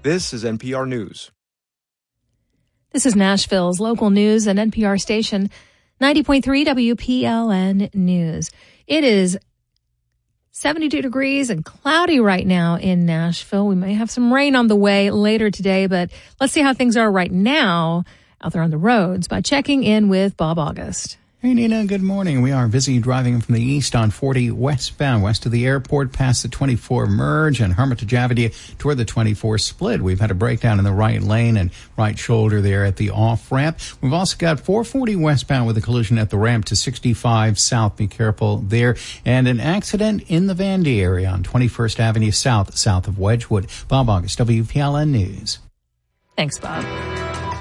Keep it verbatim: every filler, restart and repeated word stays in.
This is N P R News. This is Nashville's local news and N P R station, ninety point three W P L N News. It is seventy-two degrees and cloudy right now in Nashville. We may have some rain on the way later today, but let's see how things are right now out there on the roads by checking in with Bob August. Hey, Nina, good morning. We are busy driving from the east on forty westbound, west of the airport, past the twenty-four merge and Hermitage Avenue toward the twenty-four split. We've had a breakdown in the right lane and right shoulder there at the off-ramp. We've also got four forty westbound with a collision at the ramp to sixty-five south. Be careful there. And an accident in the Vandy area on twenty-first Avenue South, south of Wedgwood. Bob August, W P L N News. Thanks, Bob.